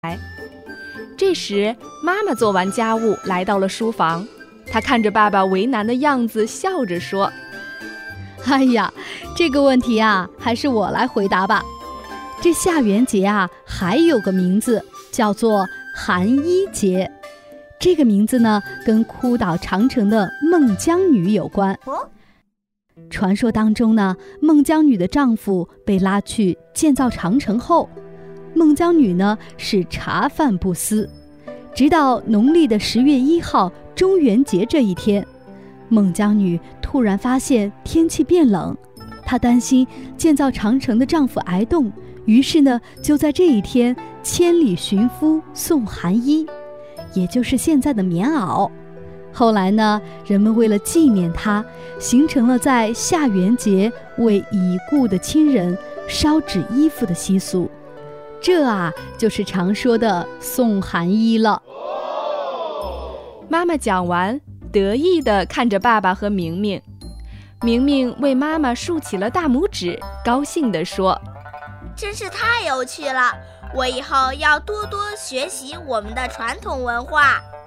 这时，妈妈做完家务来到了书房，她看着爸爸为难的样子，笑着说：“ 哎呀，这个问题啊，还是我来回答吧。这下元节啊，还有个名字叫做寒衣节。这个名字呢，跟哭倒长城的孟姜女有关。传说当中呢，孟姜女的丈夫被拉去建造长城后，孟姜女呢是茶饭不思，直到农历的10月1号中元节这一天，孟姜女突然发现天气变冷，她担心建造长城的丈夫挨冻，于是呢就在这一天千里寻夫送寒衣，也就是现在的棉袄。后来呢，人们为了纪念她，形成了在下元节为已故的亲人烧纸衣服的习俗。这啊，就是常说的送寒衣了。 妈妈讲完，得意地看着爸爸和明明。明明为妈妈竖起了大拇指，高兴地说：“ 真是太有趣了，我以后要多多学习我们的传统文化。”